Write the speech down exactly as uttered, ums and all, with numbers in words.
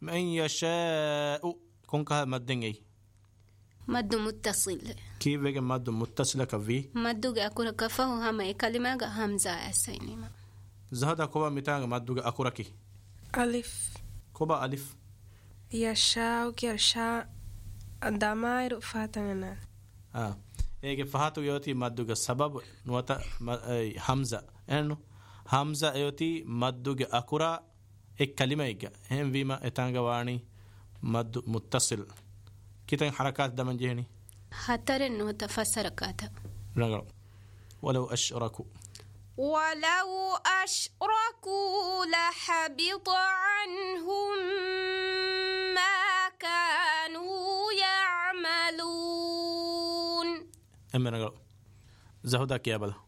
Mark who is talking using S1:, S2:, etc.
S1: من يشاء كونك مدن اي
S2: مد متصل
S1: كيف بيجي مد متصل كفي
S2: مد أكورا كفاه هم كلمة همزة أسينما
S1: زهدا كوبا ميتان مد أكوركي
S3: ألف
S1: كوبا ألف
S3: يشاء كيشاء دمائر فاتنا
S1: آه إيه فهاتو يوتي مد سبب نوتا همزة إنه همزة يوتي مد أكورا एक कलिमा एक हम वीमा एतांगा वाणी मद मुत्तसिल कितने हरकत दमन जेहनी
S2: हतर नो तफसर काथा
S1: रंगलो ولو أشركوا
S4: ولو أشركوا لحبط عنهم ما كانوا يعملون
S1: أمي رنگلو زهدا كيا بلا